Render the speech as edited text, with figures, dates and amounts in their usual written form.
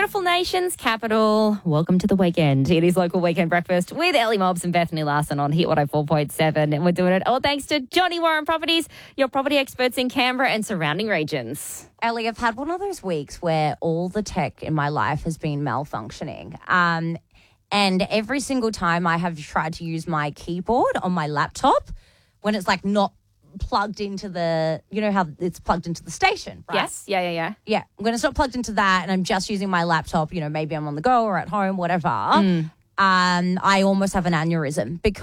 beautiful nation's capital. Welcome to the weekend. It is Local Weekend Breakfast with Ellie Mobbs and Bethany Larson on Hit 104.7. And we're doing it all thanks to Johnny Warren Properties, your property experts in Canberra and surrounding regions. Ellie, I've had one of those weeks where all the tech in my life has been malfunctioning. And every single time I have tried to use my keyboard on my laptop, when it's like not plugged into the, you know how it's plugged into the station, right? Yes. Yeah. Yeah. When it's not plugged into that and I'm just using my laptop, maybe I'm on the go or at home, whatever. I almost have an aneurysm because